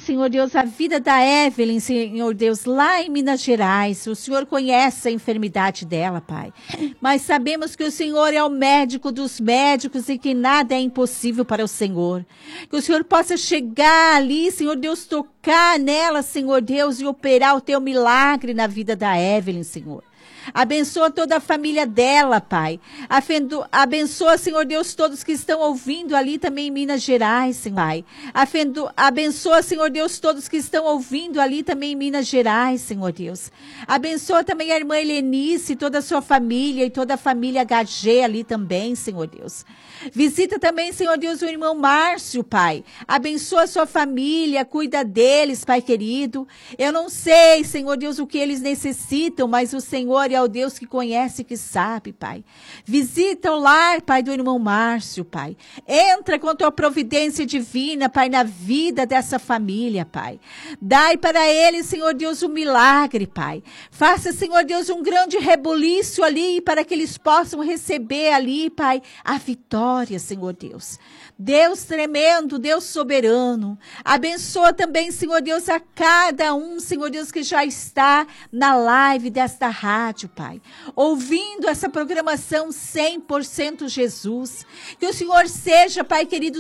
Senhor Deus, a vida da Evelyn, Senhor Deus, lá em Minas Gerais. O Senhor conhece a enfermidade dela, Pai. Mas sabemos que o Senhor é o médico dos médicos e que nada é impossível para o Senhor. Que o Senhor possa chegar ali, Senhor Deus, tocar nela, Senhor Deus, e operar o teu milagre na vida da Evelyn, Senhor. Abençoa toda a família dela, Pai. Abençoa, Senhor Deus, todos que estão ouvindo ali também em Minas Gerais, Senhor Pai. Abençoa, Senhor Deus, todos que estão ouvindo ali também em Minas Gerais, Senhor Deus. Abençoa também a irmã Helenice, toda a sua família e toda a família HG ali também, Senhor Deus. Visita também, Senhor Deus, o irmão Márcio, Pai. Abençoa a sua família, cuida deles, Pai querido. Eu não sei, Senhor Deus, o que eles necessitam, mas o Senhor é o Deus que conhece e que sabe, Pai. Visita o lar, Pai, do irmão Márcio, Pai. Entra com a tua providência divina, Pai, na vida dessa família, Pai. Dai para eles, Senhor Deus, um milagre, Pai. Faça, Senhor Deus, um grande rebuliço ali, para que eles possam receber ali, Pai, a vitória, Senhor Deus. Deus tremendo, Deus soberano. Abençoa também, Senhor Deus, a cada um, Senhor Deus, que já está na live desta rádio, Pai. Ouvindo essa programação 100% Jesus. Que o Senhor seja, Pai querido,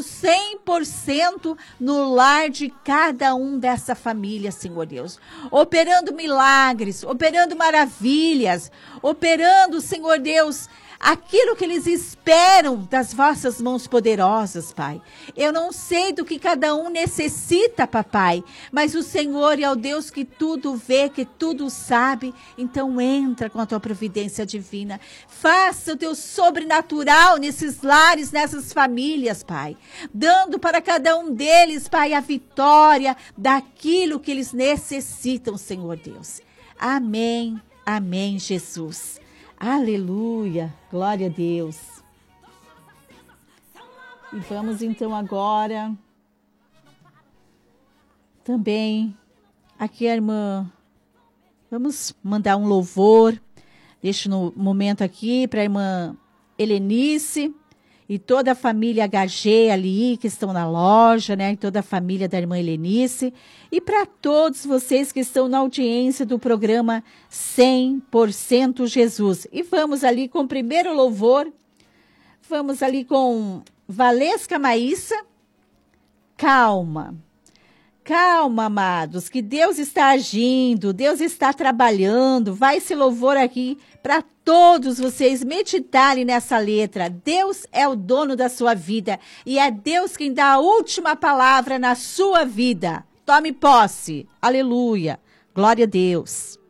100% no lar de cada um dessa família, Senhor Deus. Operando milagres, operando maravilhas, operando, Senhor Deus, aquilo que eles esperam das vossas mãos poderosas, Pai. Eu não sei do que cada um necessita, papai, mas o Senhor é o Deus que tudo vê, que tudo sabe. Então entra com a tua providência divina. Faça o teu sobrenatural nesses lares, nessas famílias, Pai. Dando para cada um deles, Pai, a vitória daquilo que eles necessitam, Senhor Deus. Amém, amém, Jesus. Aleluia, glória a Deus. E vamos então agora também aqui a irmã, vamos mandar um louvor, deixo no momento aqui para a irmã Helenice e toda a família HG ali que estão na loja, né? E toda a família da irmã Helenice. E para todos vocês que estão na audiência do programa 100% Jesus. E vamos ali com o primeiro louvor. Vamos ali com Valesca Maíssa. Calma. Calma, amados, que Deus está agindo, Deus está trabalhando. Vai esse louvor aqui para todos vocês meditarem nessa letra. Deus é o dono da sua vida e é Deus quem dá a última palavra na sua vida. Tome posse. Aleluia. Glória a Deus.